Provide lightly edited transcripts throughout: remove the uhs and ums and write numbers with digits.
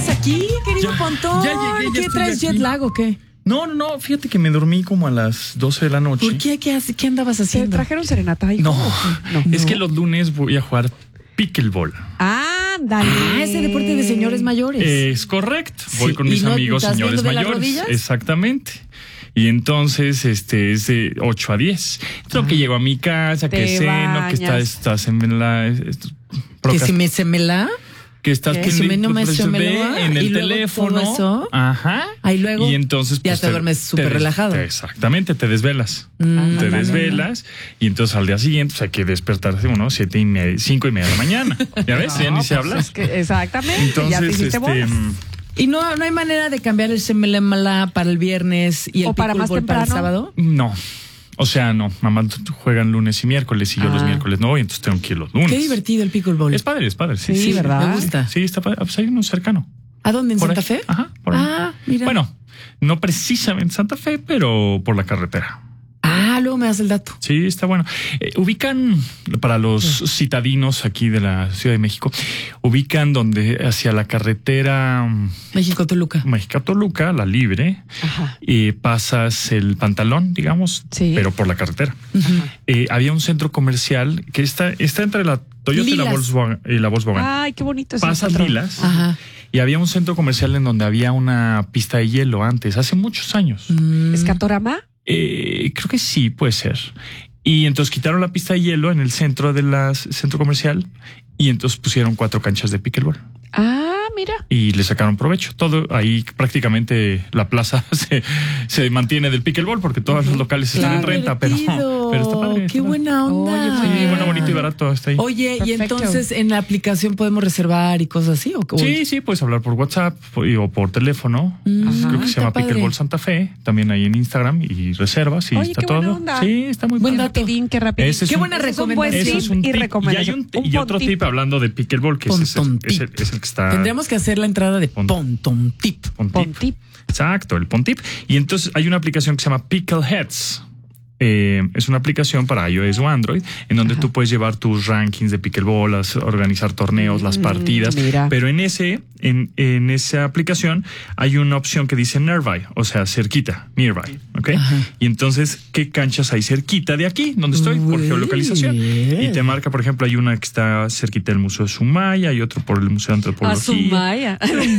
estás aquí, querido Pontón? Ya llegué, ya ¿Qué traes, aquí. jet lag o qué? No, fíjate que me dormí como a las 12 de la noche. ¿Por qué? ¿Qué andabas ¿Se haciendo? trajeron serenata ahí? No, No. es que los lunes voy a jugar pickleball. Ándale. Ese deporte de señores mayores. Es correcto. Voy Sí, con ¿y mis no amigos estás señores viendo de las mayores. rodillas? Exactamente. Y entonces es de 8 a 10. Creo que llego a mi casa, Te que ceno, que bañas. estás en la... ¿Que si se me la? que estás Que si me no me pues, se me ve lo en y el luego teléfono. todo eso. Ajá. Ahí luego y entonces ya pues, te duermes súper relajado. Exactamente, te desvelas. Te ándale. desvelas y entonces al día siguiente pues, hay que despertarse 5:30 de la mañana. ¿Ya ves? Ya ni se habla. Es que exactamente. Entonces, ya te hiciste bolas. ¿Y no hay manera de cambiar el semelemala para el viernes y el ¿O para más pickleball para el temprano? sábado? No. O sea, no. Mamá juegan lunes y miércoles y yo los miércoles no voy, entonces tengo que ir los lunes. Qué divertido el pickleball. Es padre. Sí, Sí, ¿verdad? Me gusta. Sí, está padre. Pues hay uno cercano. ¿A dónde? ¿En Por Santa ahí. Fe? Ajá, por ahí. Ah, mira. Bueno, no precisamente Santa Fe, pero por la carretera. Ah, luego me das el dato. Sí, está bueno. Ubican, para los citadinos aquí de la Ciudad de México, ubican donde hacia la carretera México-Toluca. México-Toluca, la libre, Ajá. y pasas el pantalón, digamos, Sí. pero por la carretera. Había un centro comercial que está entre la Toyota y la Volkswagen. Ay, qué bonito es el Pasas centro. Lilas. Ajá. Y había un centro comercial en donde había una pista de hielo antes, hace muchos años. ¿Escatorama? Creo que sí, puede ser. Y entonces quitaron la pista de hielo en el centro centro comercial y entonces pusieron 4 canchas de pickleball. Ah, mira. Y le sacaron provecho. Todo ahí prácticamente la plaza se mantiene del pickleball porque todos los locales están en renta, pero está padre. Qué está padre. buena onda. Oye, Sí, bueno, bonito y barato está ahí. Oye, y Perfecto. entonces en la aplicación podemos reservar y cosas así, ¿o cómo? Sí, puedes hablar por WhatsApp o por teléfono. Creo que se está llama padre. Pickleball Santa Fe. También ahí en Instagram y reservas y Oye, está qué buena todo. onda. Sí, está muy Buen padre. dato. Rapidín, qué rápido. Ese es Qué un- buena Ese es un buen recomendación. Eso es un tip y tip. recomendación. Y otro tip hablando de pickleball, que es el que está... Tendríamos que hacer la entrada de Pon- Pontón Tip. Pontip. Exacto, el Pontip. Y entonces hay una aplicación que se llama Pickleheads. Es una aplicación para iOS o Android en donde tú puedes llevar tus rankings de pickleball, organizar torneos, las partidas. Mira. Pero en esa aplicación hay una opción que dice nearby, o sea, cerquita, nearby. ¿Ok? Y entonces, ¿qué canchas hay cerquita de aquí, donde estoy? Por Güey. geolocalización. Y te marca, por ejemplo, hay una que está cerquita del Museo de Sumaya, hay otro por el Museo de Antropología. Sumaya.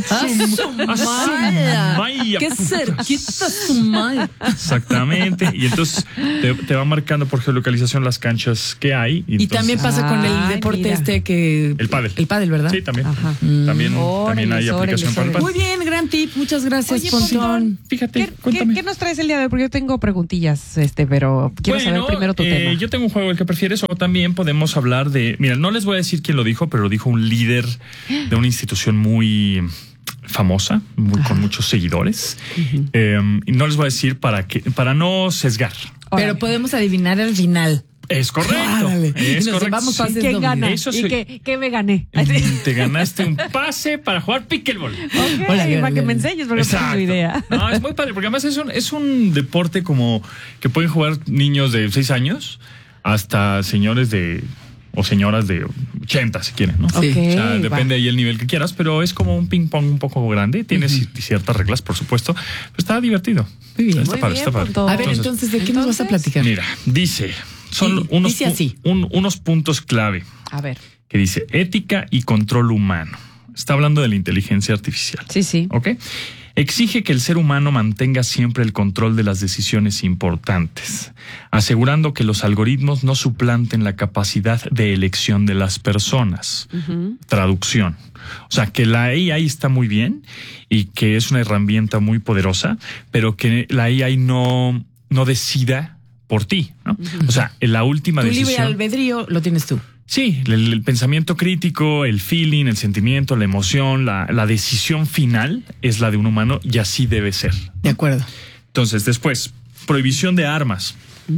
Sumaya. Qué cerquita Sumaya. Exactamente. Y entonces te va marcando por geolocalización las canchas que hay. Y entonces- también pasa con el Ay, deporte mira. que... El pádel. El pádel, ¿verdad? Sí, también. Ajá. También Órale, hay aplicación para el órale. Muy pádel. bien, gran tip. Muchas gracias, Oye, Pontón. Fíjate, cuéntame. ¿Qué nos traes el día de hoy? Porque yo tengo preguntillas, pero quiero saber primero tu tema. Yo tengo un juego el que prefieres o también podemos hablar de... Mira, no les voy a decir quién lo dijo, pero lo dijo un líder de una institución muy famosa, con muchos seguidores. Y no les voy a decir para no sesgar. Pero Órale. podemos adivinar al final. Es correcto. Órale. Y Es nos correcto. llevamos Sí. pases ¿Quién dobles. gana? Eso sí. ¿Y qué me gané? Te ganaste un pase para jugar pickleball. Ok, Órale, para que órale. me enseñes, porque no tengo Exacto. idea. No, es muy padre, porque además es un deporte como que pueden jugar niños de 6 años hasta señores o señoras de 80 si quieren, ¿no? Sí. Ok, O sea, va. depende ahí el nivel que quieras, pero es como un ping pong un poco grande, tiene ciertas reglas, por supuesto, pero está divertido. Muy bien. Está Muy padre, bien, está padre. Pontón. A ver, entonces, ¿de qué nos vas a platicar? Mira, dice, son Sí, unos, dice así. unos puntos clave A ver. que dice ética y control humano. Está hablando de la inteligencia artificial. Sí. ¿Ok? Exige que el ser humano mantenga siempre el control de las decisiones importantes, asegurando que los algoritmos no suplanten la capacidad de elección de las personas. Traducción. O sea, que la AI está muy bien y que es una herramienta muy poderosa, pero que la AI no decida por ti, ¿no? O sea, la última Tu libre decisión... albedrío lo tienes tú. Sí, el pensamiento crítico, el feeling, el sentimiento, la emoción, la decisión final es la de un humano y así debe ser. De acuerdo. Entonces, después, prohibición de armas.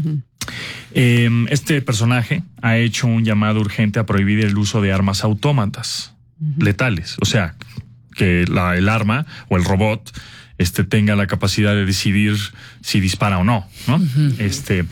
Este personaje ha hecho un llamado urgente a prohibir el uso de armas autómatas letales. O sea, que el arma o el robot tenga la capacidad de decidir si dispara o no, ¿no?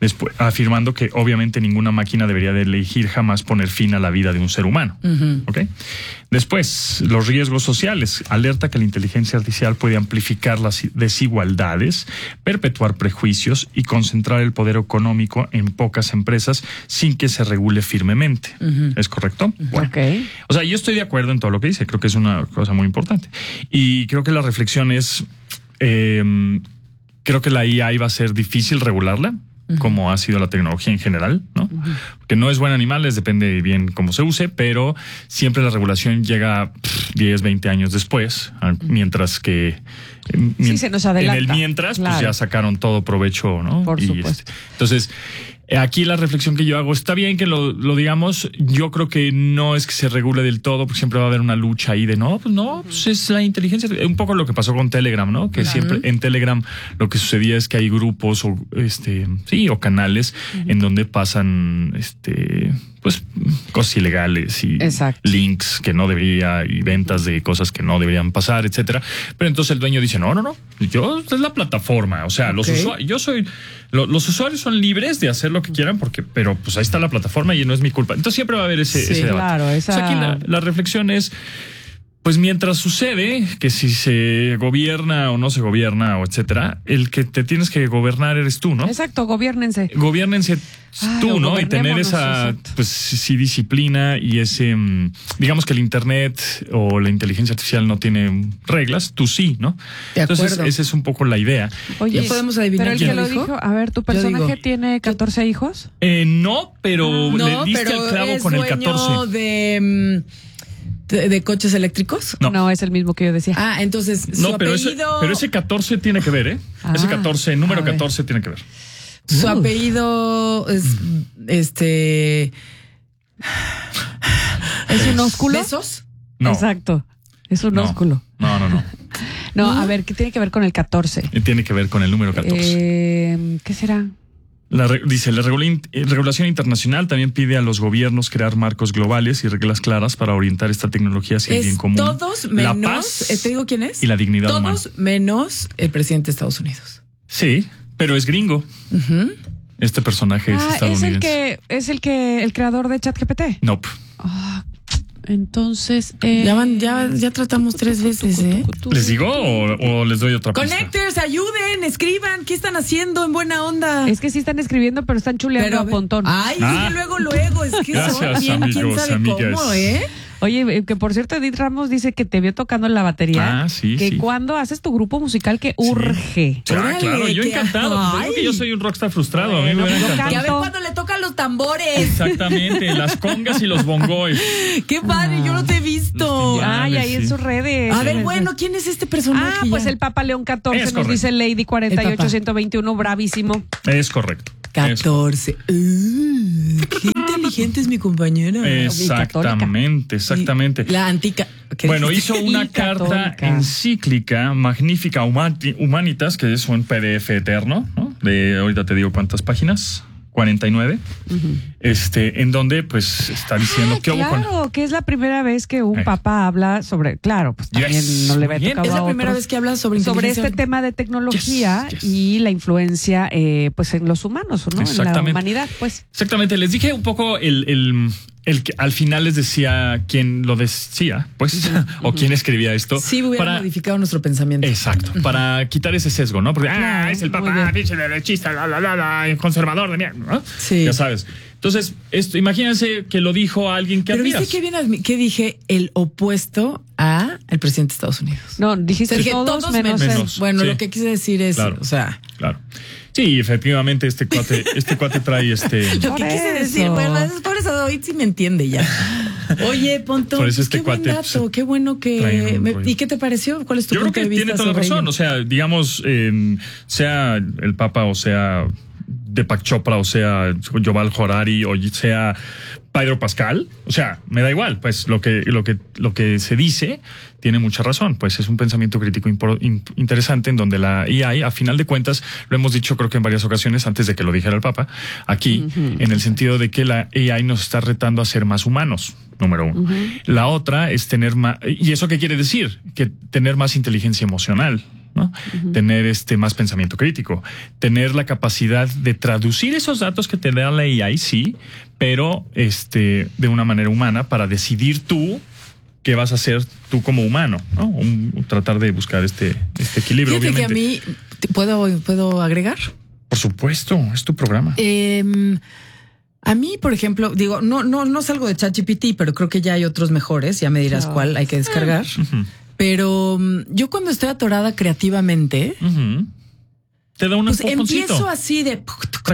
después, afirmando que obviamente ninguna máquina debería de elegir jamás poner fin a la vida de un ser humano. ¿Okay? Después, los riesgos sociales. Alerta que la inteligencia artificial puede amplificar las desigualdades, perpetuar prejuicios y concentrar el poder económico en pocas empresas sin que se regule firmemente. ¿Es correcto? Bueno, o sea, yo estoy de acuerdo en todo lo que dice. Creo que es una cosa muy importante. Y creo que la reflexión es, creo que la IA va a ser difícil regularla, como ha sido la tecnología en general, ¿no? Que no es buen animales, depende bien cómo se use, pero siempre la regulación llega 10, 20 años después, mientras que sí, se nos adelanta. En el mientras, pues ya sacaron todo provecho, ¿no? Por supuesto. Entonces, aquí la reflexión que yo hago, está bien que lo digamos, yo creo que no es que se regule del todo, porque siempre va a haber una lucha ahí de pues es la inteligencia, un poco lo que pasó con Telegram, ¿no? Que siempre en Telegram lo que sucedía es que hay grupos o canales en donde pasan pues cosas ilegales y links que no debería y ventas de cosas que no deberían pasar, etcétera. Pero entonces el dueño dice, no, yo es la plataforma, o sea, los usuarios son libres de hacer lo que quieran pero pues ahí está la plataforma y no es mi culpa. Entonces siempre va a haber ese debate. Claro, Entonces aquí la reflexión es, pues mientras sucede que si se gobierna o no se gobierna o etcétera, el que te tienes que gobernar eres tú, ¿no? Exacto, gobiernense tú, ¿no? Y tener esa, pues sí, disciplina y ese, digamos que el internet o la inteligencia artificial no tiene reglas, tú sí, ¿no? Entonces esa es un poco la idea. Oye, ¿podemos adivinar pero el que lo dijo? A ver, ¿tu personaje tiene 14 hijos? No, pero le diste el clavo con el 14. ¿De coches eléctricos? No, es el mismo que yo decía. Entonces su apellido... pero ese 14 tiene que ver, ¿eh? Ese 14, número 14 tiene que ver. Su apellido es ¿Es un ósculo? ¿Besos? No. Exacto. Es un ósculo. No. A ver, ¿qué tiene que ver con el 14? Tiene que ver con el número 14. ¿Qué será? Dice, la regulación internacional también pide a los gobiernos crear marcos globales y reglas claras para orientar esta tecnología hacia el bien común. Todos menos, la paz, te digo quién es, y la dignidad humana. Todos menos el presidente de Estados Unidos. Sí, pero es gringo. Este personaje es estadounidense. ¿Es el creador de ChatGPT? Nope. Entonces, ya tratamos 3 veces, ¿eh? ¿Les digo o les doy otra pista? Connectors, ayuden, escriban. ¿Qué están haciendo en buena onda? Es que sí están escribiendo, pero están chuleando a Pontón. Ay, luego. Es que gracias, son bien, amigos, quién sabe amigas. cómo, ¿eh? Oye, que por cierto, Edith Ramos dice que te vio tocando en la batería. Sí, que cuando haces tu grupo musical que urge. Claro, yo encantado. Digo que yo soy un rockstar frustrado. A mí me hubiera encantado. Que a ver cuando le tocan los tambores. Exactamente, las congas y los bongoes. Qué padre, yo no te he visto. Ahí en sus redes. A ver, bueno, ¿quién es este personaje? Pues el Papa León 14 nos correcto. Dice Lady 48121, bravísimo. Es correcto. 14. Qué inteligente es mi compañera. Exactamente. La antica. Bueno, hizo una carta encíclica Magnifica Humanitas, que es un PDF eterno, ¿no? Ahorita te digo cuántas páginas. 49, en donde pues está diciendo que es la primera vez que un papa habla sobre, pues también no le había tocado. Es la primera vez que habla sobre este tema de tecnología y la influencia pues en los humanos, ¿no? En la humanidad, pues. Exactamente, les dije un poco el que al final les decía quién lo decía, pues, o quién escribía esto. Sí, hubiera modificado nuestro pensamiento. Exacto, para quitar ese sesgo, ¿no? Porque, es el papa, pinche derechista, conservador de mierda, ¿no? Sí. Ya sabes. Entonces, imagínense que lo dijo alguien que admiras. Pero viste que dije el opuesto a el presidente de Estados Unidos. No, dijiste todos menos. Bueno, lo que quise decir es, Claro. Sí, efectivamente, este cuate trae Lo que quise decir, bueno, por eso hoy sí me entiende ya. Oye, Pontón, por eso qué buen dato, qué bueno que... ¿Y qué te pareció? ¿Cuál es tu punto de vista? Yo creo que tiene toda la razón, o sea, digamos, sea el Papa o sea Deepak Chopra o sea Yuval Harari o sea Pedro Pascal, o sea, me da igual, pues lo que se dice tiene mucha razón, pues es un pensamiento crítico interesante en donde la AI, a final de cuentas, lo hemos dicho creo que en varias ocasiones antes de que lo dijera el Papa, aquí, en el sentido de que la AI nos está retando a ser más humanos, número uno. La otra es tener más, ¿y eso qué quiere decir? Que tener más inteligencia emocional, ¿no? ¿no? Tener más pensamiento crítico, tener la capacidad de traducir esos datos que te da la AI, sí, pero de una manera humana para decidir tú qué vas a hacer tú como humano, ¿no? Tratar de buscar este equilibrio. Fíjate obviamente. Que a mí, ¿puedo agregar? Por supuesto, es tu programa. A mí, por ejemplo, digo, no salgo de ChatGPT, pero creo que ya hay otros mejores, ya me dirás cuál hay que descargar. Pero yo cuando estoy atorada creativamente, te da un empujoncito. Empiezo así de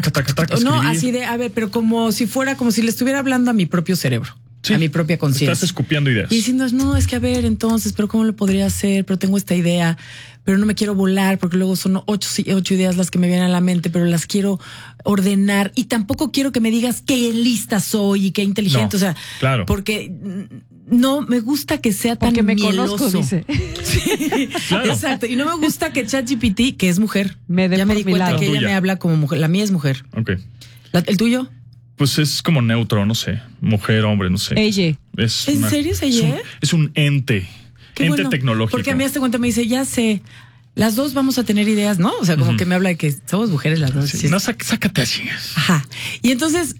así de, a ver, pero como si le estuviera hablando a mi propio cerebro. Sí, a mi propia conciencia. Estás escupiendo ideas. Y diciendo, no, es que a ver, entonces, pero ¿cómo lo podría hacer? Pero tengo esta idea, pero no me quiero volar porque luego son 8 ideas las que me vienen a la mente, pero las quiero ordenar y tampoco quiero que me digas qué lista soy y qué inteligente. O sea, claro. Porque no me gusta que sea tan mieloso. Conozco, dice. Sí, claro. Exacto. Y no me gusta que ChatGPT, que es mujer, ya me di cuenta que ella me habla como mujer. La mía es mujer. Ok. ¿El tuyo? Pues es como neutro, no sé. Mujer, hombre, no sé. Ella. ¿En serio es ella? Es un ente. Ente tecnológico. Porque a mí hasta cuenta me dice, ya sé, las dos vamos a tener ideas, ¿no? O sea, como que me habla de que somos mujeres las dos. Sí. No, sácate así. Ajá. Y entonces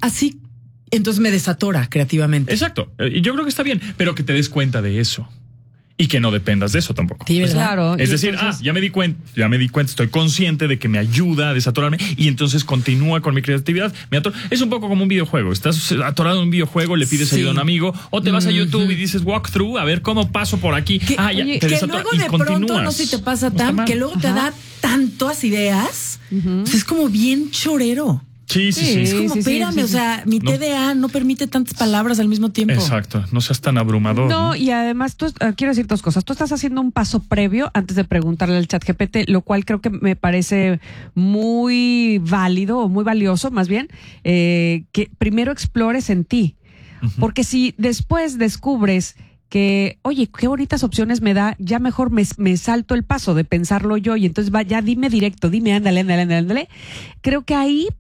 me desatora creativamente. Exacto. Y yo creo que está bien, pero que te des cuenta de eso. Y que no dependas de eso tampoco. Sí, claro. Es decir, ya me di cuenta, estoy consciente de que me ayuda a desatorarme y entonces continúa con mi creatividad. Es un poco como un videojuego. Estás atorado en un videojuego, le pides ayuda a un amigo o te vas a YouTube y dices walkthrough, a ver cómo paso por aquí. Que luego de pronto, no sé si te pasa que luego te da tantas ideas. Pues es como bien chorero. Sí. Es como, espérame, o sea, mi TDA no permite tantas palabras al mismo tiempo. Exacto, no seas tan abrumador. No, y además, quiero decir dos cosas. Tú estás haciendo un paso previo antes de preguntarle al ChatGPT, lo cual creo que me parece muy válido o muy valioso, más bien, que primero explores en ti. Porque si después descubres que, oye, qué bonitas opciones me da, ya mejor me salto el paso de pensarlo yo y entonces ya dime directo, dime, ándale. Creo que ahí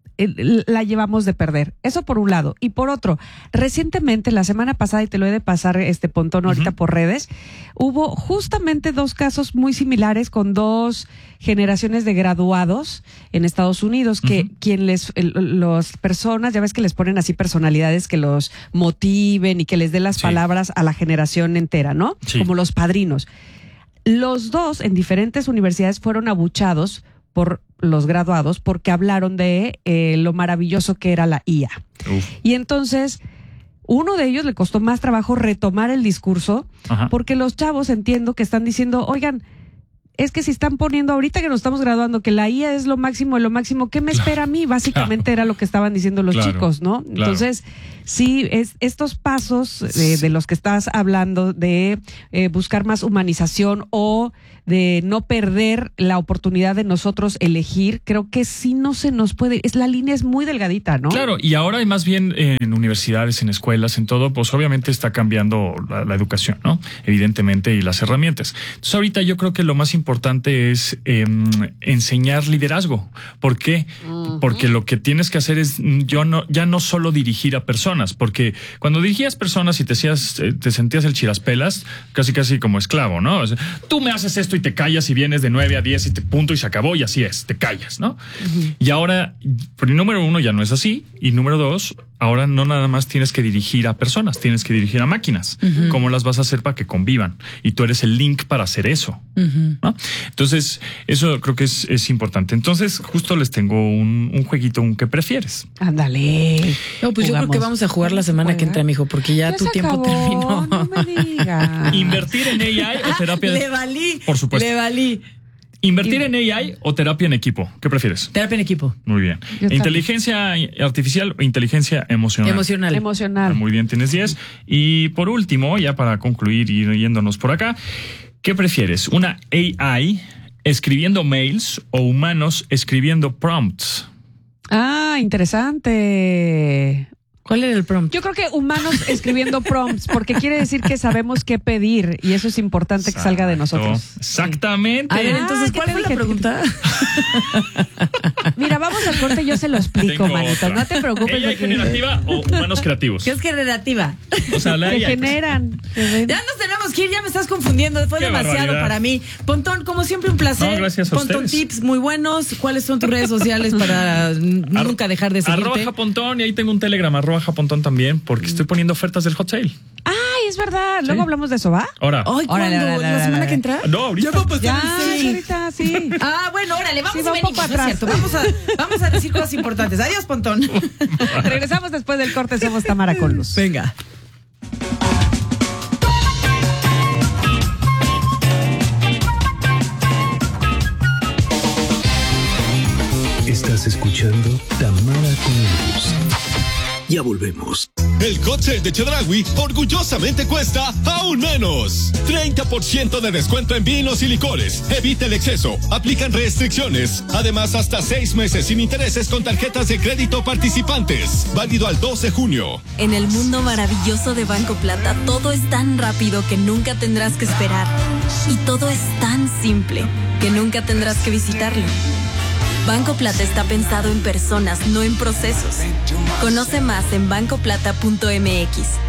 la llevamos de perder. Eso por un lado. Y por otro, recientemente, la semana pasada, y te lo he de pasar Pontón ahorita por redes, hubo justamente 2 casos muy similares con 2 generaciones de graduados en Estados Unidos, que las personas, ya ves que les ponen así personalidades que los motiven y que les den las palabras a la generación entera, ¿no? Sí. Como los padrinos. Los 2 en diferentes universidades fueron abuchados por los graduados porque hablaron de lo maravilloso que era la IA. Y entonces, uno de ellos le costó más trabajo retomar el discurso porque los chavos entiendo que están diciendo, oigan, es que si están poniendo ahorita que nos estamos graduando que la IA es lo máximo, ¿qué me espera a mí? Básicamente era lo que estaban diciendo los chicos, ¿no? Entonces, sí, estos pasos de los que estás hablando de buscar más humanización o de no perder la oportunidad de nosotros elegir, creo que sí no se nos puede, la línea es muy delgadita, ¿no? Claro, y ahora más bien en universidades, en escuelas, en todo, pues obviamente está cambiando la educación, ¿no? Evidentemente, y las herramientas. Entonces ahorita yo creo que lo más importante es enseñar liderazgo. ¿Por qué? Porque lo que tienes que hacer es ya no solo dirigir a personas, porque cuando dirigías personas y te sentías el chiraspelas, casi como esclavo, ¿no? O sea, tú me haces esto y te callas y vienes de 9 a 10 y te punto y se acabó y así es, te callas, ¿no? Y ahora, número 1 ya no es así y número 2, ahora no nada más tienes que dirigir a personas, tienes que dirigir a máquinas. ¿Cómo las vas a hacer para que convivan? Y tú eres el link para hacer eso, ¿no? Entonces, eso creo que es importante. Entonces, justo les tengo un jueguito, un ¿qué prefieres? Ándale. No, pues yo creo que vamos a jugar la semana que entra, mijo, porque ya tu tiempo terminó. No me digas. ¿Invertir en AI o terapia? Le valí. Por supuesto. Le valí. ¿Invertir en AI o terapia en equipo? ¿Qué prefieres? Terapia en equipo. Muy bien. ¿Inteligencia artificial o inteligencia emocional? Emocional. Muy bien, tienes 10. Y por último, ya para concluir y yéndonos por acá, ¿qué prefieres? ¿Una AI escribiendo mails o humanos escribiendo prompts? Ah, interesante. ¿Cuál era el prompt? Yo creo que humanos escribiendo prompts, porque quiere decir que sabemos qué pedir y eso es importante que salga de nosotros. Exactamente. A ver, entonces, ¿qué ¿cuál te fue la dije? pregunta? Mira, vamos al corte y yo se lo explico, Tengo manito. otra. No te preocupes. ¿Ella es porque- generativa o humanos creativos? ¿Qué es generativa? O sea, que generan. Ya nos tenemos que ir, ya me estás confundiendo. Fue Qué demasiado barbaridad. para mí. Pontón, como siempre, un placer. No, gracias a Pontón, ustedes. tips muy buenos. ¿Cuáles son tus redes sociales para nunca dejar de seguirte? @Japontón, y ahí tengo un Telegram, @Japontón también, porque estoy poniendo ofertas del Hot Sale. Ay, es verdad. Luego hablamos de eso, ¿va? Ahora. Ay, ¿cuándo? Órale, ¿La semana que entra? No, ahorita. Ya va a pasar Ya, el sale. ahorita, sí. Ah, bueno, órale, vamos Sí, y va un venimos, poco ¿no es atrás. cierto? Vamos a decir cosas importantes. Adiós, Pontón. Regresamos después del corte. Somos Tamara con Luz. Venga. Estás escuchando Tamara con Luz. Ya volvemos. El Hot Sale de Chedraui orgullosamente cuesta aún menos. 30% de descuento en vinos y licores. Evita el exceso. Aplican restricciones. Además, hasta 6 meses sin intereses con tarjetas de crédito participantes. Válido al 2 de junio. En el mundo maravilloso de Banco Plata, todo es tan rápido que nunca tendrás que esperar. Y todo es tan simple que nunca tendrás que visitarlo. Banco Plata está pensado en personas, no en procesos. Conoce más en bancoplata.mx.